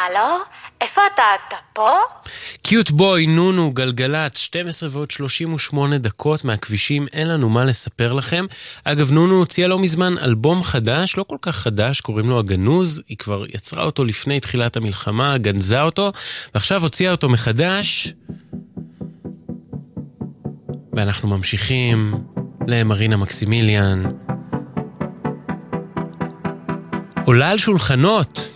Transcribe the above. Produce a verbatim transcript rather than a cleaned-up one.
הלו? איפה אתה? אתה פה? קיוט בוי, נונו, גלגלת, שתים עשרה ועוד שלושים ושמונה דקות מהכבישים, אין לנו מה לספר לכם. אגב, נונו הוציאה לא מזמן אלבום חדש, לא כל כך חדש, קוראים לו הגנוז, היא כבר יצרה אותו לפני תחילת המלחמה, גנזה אותו, ועכשיו הוציאה אותו מחדש, ואנחנו ממשיכים למרינה מקסימיליאן. עולה על שולחנות.